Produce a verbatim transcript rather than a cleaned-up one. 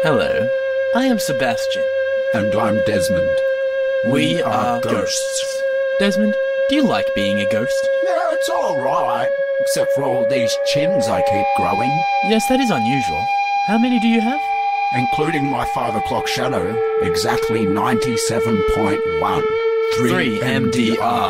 Hello, I am Sebastian. And I'm Desmond. We, we are, are ghosts. Desmond, do you like being a ghost? Yeah, it's alright. Except for all these chins I keep growing. Yes, that is unusual. How many do you have? Including my five o'clock shadow, exactly ninety-seven point one. three M D R.